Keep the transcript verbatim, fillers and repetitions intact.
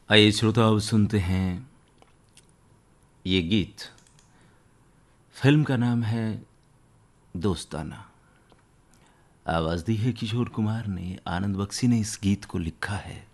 आइए श्रोता, अब सुनते हैं ये गीत। फिल्म का नाम है दोस्ताना। आवाज़ दी है किशोर कुमार ने, आनंद बख्शी ने इस गीत को लिखा है।